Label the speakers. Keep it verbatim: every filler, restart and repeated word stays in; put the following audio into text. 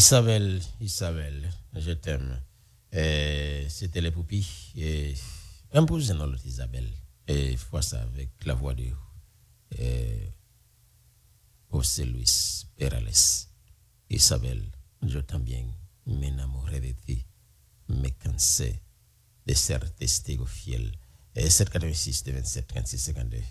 Speaker 1: Isabelle, Isabelle, je t'aime. Euh, C'était les poupilles. Et imposez dans l'autre Isabelle. Et fois ça avec la voix de euh, José Luis Perales. Isabelle, je t'aime bien. M'enamorer de ti. Me cansé de ser testigo fiel. Et sept quatre-vingt-six, vingt-sept, trente-six, cinquante-deux.